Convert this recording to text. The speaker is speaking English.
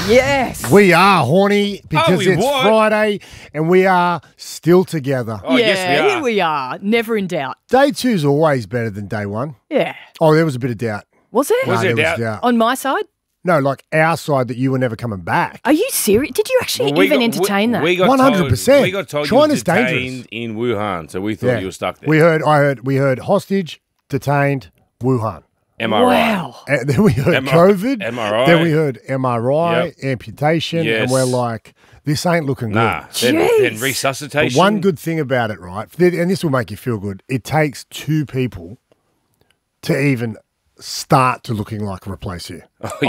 Yes. We are horny because it's what? Friday and we are still together. Oh, yes, we are. Here we are. Never in doubt. Day two's always better than day one. Yeah. Oh, there was a bit of doubt. Was it? Was No, there there doubt? On my side? No, like our side that you were never coming back. Are you serious? Did you actually Well, even entertain that? We got 100%. Told, we got told China's you were detained dangerous. in Wuhan, so we thought you were stuck there. We heard hostage, detained, Wuhan. Am I right? Wow. And then we heard MRI. COVID. MRI. Then we heard MRI, Yep. amputation, Yes. and we're like, this ain't looking good. Nah. Then Jeez. resuscitation. But one good thing about it, right, and this will make you feel good, it takes two people to even start to looking like replace you.